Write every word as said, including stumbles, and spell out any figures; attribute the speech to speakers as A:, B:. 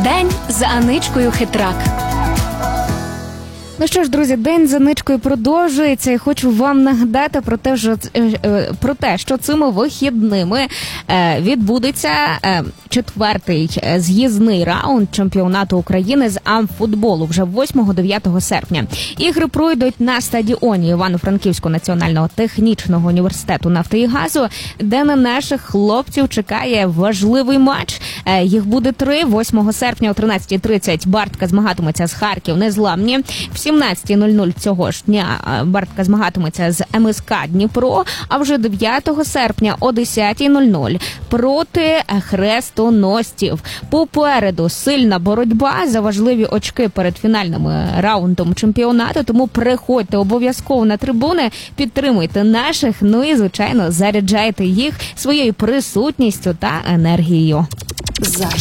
A: День з Аничкою Хитрак.
B: Ну що ж, друзі, день за ничкою продовжується, і хочу вам нагадати про те, що, про те, що цими вихідними відбудеться четвертий з'їзний раунд чемпіонату України з амфутболу вже восьмого-дев'ятого серпня. Ігри пройдуть на стадіоні Івано-Франківського національного технічного університету нафти і газу, де на наших хлопців чекає важливий матч. Їх буде три. восьмого серпня о тринадцятій тридцять Бартка змагатиметься з Харків Незламні. В сімнадцятій нуль нуль цього ж дня Бартка змагатиметься з ем ес ка Дніпро, а вже дев'ятого серпня о десятій нуль нуль проти хрестоносців. Попереду сильна боротьба за важливі очки перед фінальним раундом чемпіонату, тому приходьте обов'язково на трибуни, підтримуйте наших, ну і, звичайно, заряджайте їх своєю присутністю та енергією.